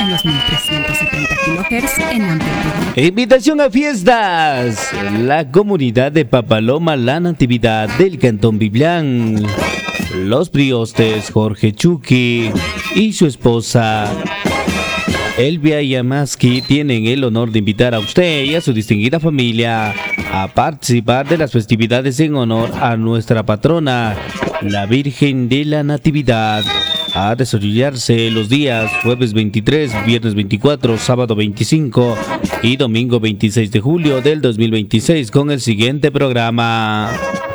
en los 1370 kHz en amplitud. Invitación a fiestas. La comunidad de Papaloma, la Natividad del Cantón Biblián. Los priostes Jorge Chucky y su esposa Elvia Yamaski tienen el honor de invitar a usted y a su distinguida familia a participar de las festividades en honor a nuestra patrona, la Virgen de la Natividad, a desarrollarse los días jueves 23, viernes 24, sábado 25 y domingo 26 de julio del 2026 con el siguiente programa.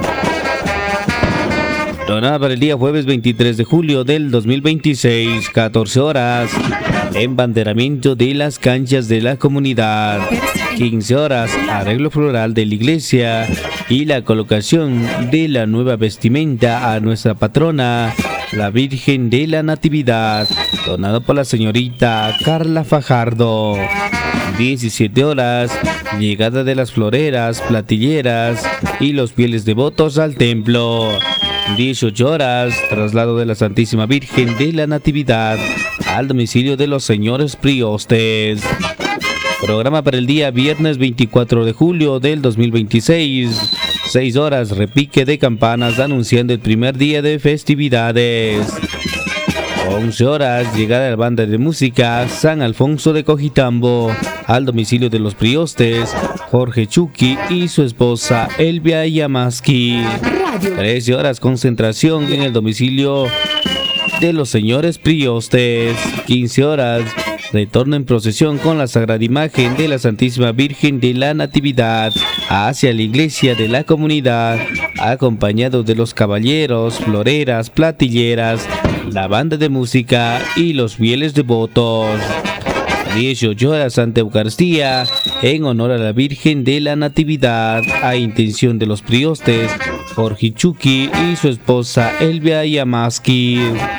Donada para el día jueves 23 de julio del 2026, 14 horas, embanderamiento de las canchas de la comunidad, 15 horas, arreglo floral de la iglesia y la colocación de la nueva vestimenta a nuestra patrona, la Virgen de la Natividad, donado por la señorita Carla Fajardo. 17 horas, llegada de las floreras, platilleras y los fieles devotos al templo. 18 horas, traslado de la Santísima Virgen de la Natividad al domicilio de los señores priostes. Programa para el día viernes 24 de julio del 2026. 6 horas, repique de campanas anunciando el primer día de festividades. 11 horas, llegada de la banda de música San Alfonso de Cojitambo al domicilio de los priostes Jorge Chucky y su esposa Elvia Yamaski. 13 horas, concentración en el domicilio de los señores priostes. 15 horas, retorno en procesión con la sagrada imagen de la Santísima Virgen de la Natividad hacia la iglesia de la comunidad, acompañado de los caballeros, floreras, platilleras, la banda de música y los fieles devotos. 18 horas, Santa Eucaristía en honor a la Virgen de la Natividad a intención de los priostes Jorge Chucky y su esposa Elvia Yamaski.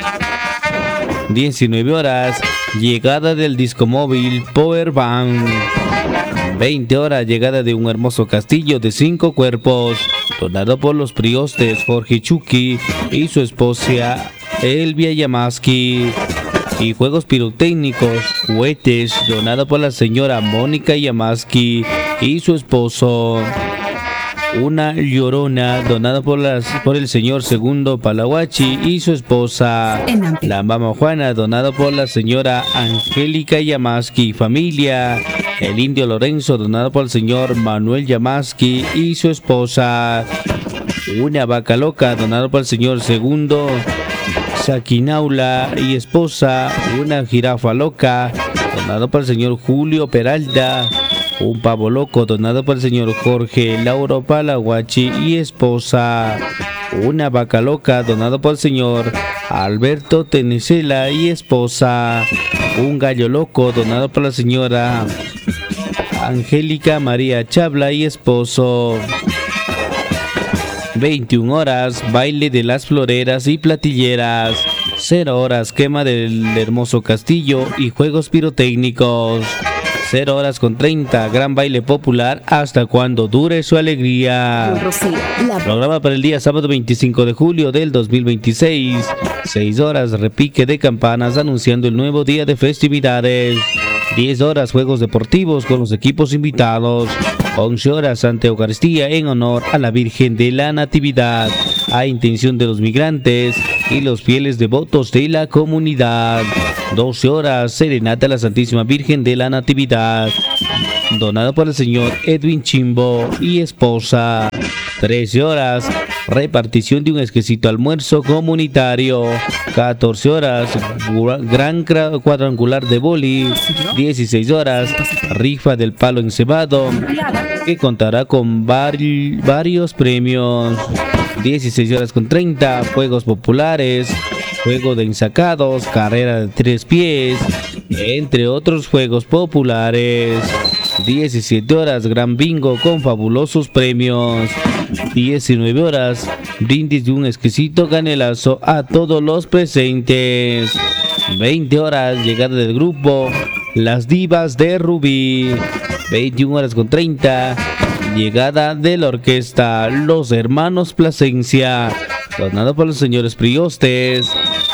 19 horas, llegada del disco móvil Power Band. 20 horas, llegada de un hermoso castillo de 5 cuerpos, donado por los priostes Jorge Chucky y su esposa Elvia Yamaski. Y juegos pirotécnicos, cohetes, donado por la señora Mónica Yamaski y su esposo. Una llorona, donada por el señor Segundo Palahuachi y su esposa. La Mama Juana, donado por la señora Angélica Yamaski y familia. El Indio Lorenzo, donado por el señor Manuel Yamaski y su esposa. Una vaca loca, donado por el señor Segundo Saquinaula y esposa. Una jirafa loca, donado por el señor Julio Peralta. Un pavo loco, donado por el señor Jorge Lauro Palahuachi y esposa. Una vaca loca, donado por el señor Alberto Tenesela y esposa. Un gallo loco, donado por la señora Angélica María Chabla y esposo. 21 horas, baile de las floreras y platilleras. 0 horas, quema del hermoso castillo y juegos pirotécnicos. 0 horas con 30, gran baile popular hasta cuando dure su alegría. Programa para el día sábado 25 de julio del 2026. 6 horas, repique de campanas anunciando el nuevo día de festividades. 10 horas, juegos deportivos con los equipos invitados. 11 horas, Santa Eucaristía en honor a la Virgen de la Natividad, a intención de los migrantes y los fieles devotos de la comunidad. 12 horas, serenata a la Santísima Virgen de la Natividad, donado por el señor Edwin Chimbo y esposa. 13 horas, repartición de un exquisito almuerzo comunitario. 14 horas, gran cuadrangular de boli. 16 horas, rifa del palo encebado, que contará con varios premios. 16 horas con 30, juegos populares, juego de ensacados, carrera de 3 pies, entre otros juegos populares. 17 horas, gran bingo con fabulosos premios. 19 horas, brindis de un exquisito canelazo a todos los presentes. 20 horas, llegada del grupo Las Divas de Rubí. 21 horas con 30, llegada de la orquesta Los Hermanos Plasencia, donado por los señores priostes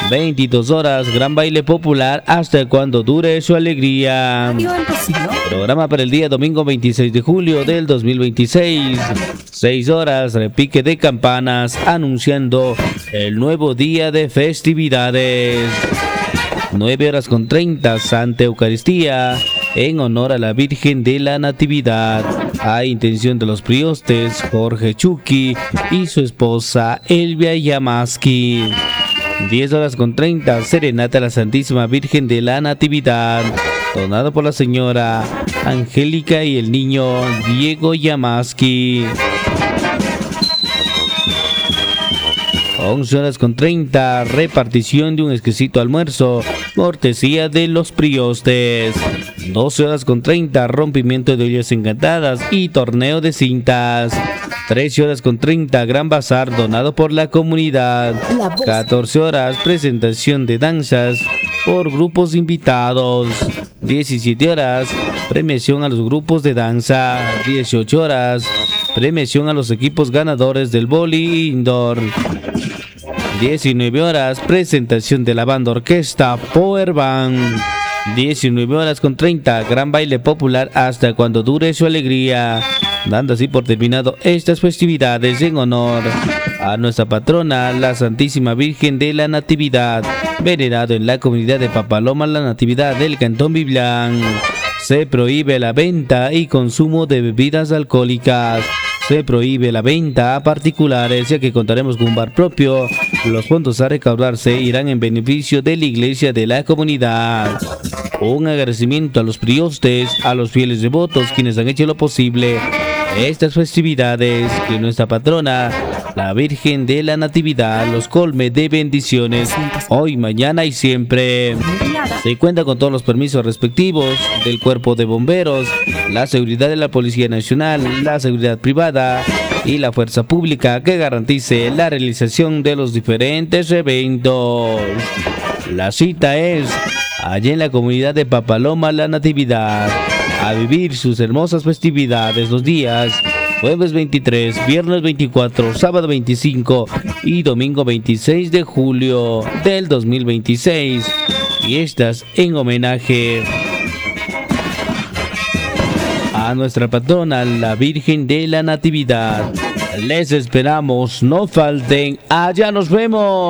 22 horas, gran baile popular hasta cuando dure su alegría. Radio El Rocío. Programa para el día domingo 26 de julio del 2026. 6 horas, repique de campanas anunciando el nuevo día de festividades. 9 horas con 30, Santa Eucaristía en honor a la Virgen de la Natividad. A intención de los priostes Jorge Chucky y su esposa Elvia Yamaski. 10 horas con 30, serenata a la Santísima Virgen de la Natividad, donado por la señora Angélica y el niño Diego Yamaski. 11 horas con 30, repartición de un exquisito almuerzo, cortesía de los priostes. 12 horas con 30, rompimiento de ollas encantadas y torneo de cintas. 13 horas con 30, gran bazar donado por la comunidad. 14 horas, presentación de danzas por grupos invitados. 17 horas, premiación a los grupos de danza. 18 horas, premiación a los equipos ganadores del vóley indoor. 19 horas, presentación de la banda orquesta Power Band. 19 horas con 30, gran baile popular hasta cuando dure su alegría, dando así por terminado estas festividades en honor a nuestra patrona, la Santísima Virgen de la Natividad, venerado en la comunidad de Papaloma la Natividad del Cantón Biblián. Se prohíbe la venta y consumo de bebidas alcohólicas. Se prohíbe la venta a particulares, ya que contaremos con un bar propio. Los fondos a recaudarse irán en beneficio de la iglesia de la comunidad. Un agradecimiento a los priostes, a los fieles devotos, quienes han hecho lo posible estas festividades, que nuestra patrona, la Virgen de la Natividad, los colme de bendiciones, hoy, mañana y siempre. Se cuenta con todos los permisos respectivos del Cuerpo de Bomberos, la seguridad de la Policía Nacional, la seguridad privada y la fuerza pública que garantice la realización de los diferentes eventos. La cita es allá en la comunidad de Papaloma la Natividad, a vivir sus hermosas festividades los días jueves 23, viernes 24, sábado 25 y domingo 26 de julio del 2026. Fiestas en homenaje a nuestra patrona, la Virgen de la Natividad. Les esperamos, no falten, allá nos vemos.